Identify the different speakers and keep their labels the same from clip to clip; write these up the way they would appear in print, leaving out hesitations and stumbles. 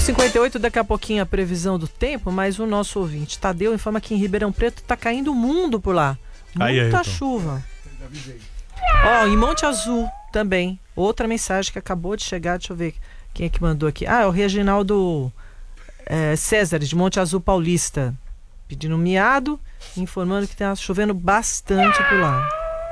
Speaker 1: 5h58, daqui a pouquinho a previsão do tempo, mas o nosso ouvinte Tadeu informa que em Ribeirão Preto tá caindo o mundo por lá. Muita chuva. Ó, em Monte Azul também. Outra mensagem que acabou de chegar, deixa eu ver quem é que mandou aqui. Ah, é o Reginaldo César, de Monte Azul Paulista, pedindo um miado, informando que tá chovendo bastante por lá.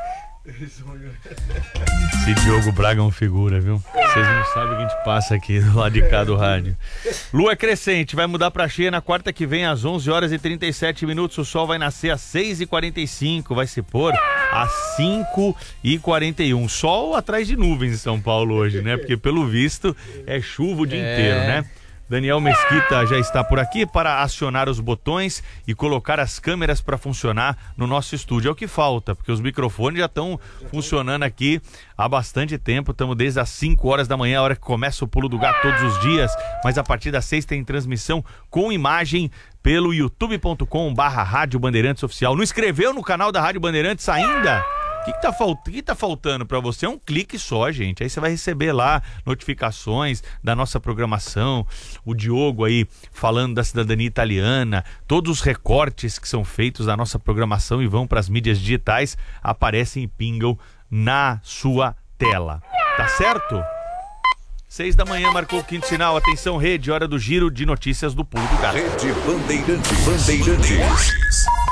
Speaker 2: Esse Diogo Braga é um figura, viu? Vocês não sabem o que a gente passa aqui do lado de cá do rádio. Lua crescente, vai mudar pra cheia na quarta que vem às 11h37. O sol vai nascer às 6h45, vai se pôr às 5h41. Sol atrás de nuvens em São Paulo hoje, né? Porque pelo visto é chuva o dia inteiro, né? Daniel Mesquita já está por aqui para acionar os botões e colocar as câmeras para funcionar no nosso estúdio. É o que falta, porque os microfones já estão funcionando aqui há bastante tempo. Estamos desde as 5 horas da manhã, a hora que começa o Pulo do Gato todos os dias. Mas a partir das 6 tem transmissão com imagem pelo youtube.com/Rádio Bandeirantes Oficial. Não inscreveu no canal da Rádio Bandeirantes ainda? O que tá faltando para você? É um clique só, gente. Aí você vai receber lá notificações da nossa programação, o Diogo aí falando da cidadania italiana, todos os recortes que são feitos da nossa programação e vão para as mídias digitais, aparecem e pingam na sua tela. Tá certo? 6 da manhã, marcou o quinto sinal. Atenção, rede, hora do giro de notícias do Pulo do Gato.
Speaker 3: Rede Bandeirantes.